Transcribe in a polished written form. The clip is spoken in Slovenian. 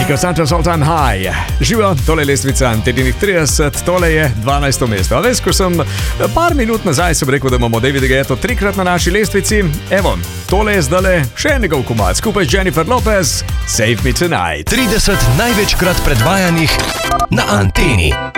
Magical Santos All Time High. Živo, tole je lestvica tednih 30, tole je 12. mesto. A veš, ko sem par minut nazaj sem rekel, da imamo Davida Guetto trikrat na naši lestvici. Evo, tole je zdale še njegov komad skupaj z Jennifer Lopez, Save Me Tonight. 30 največkrat predvajanih na Anteni.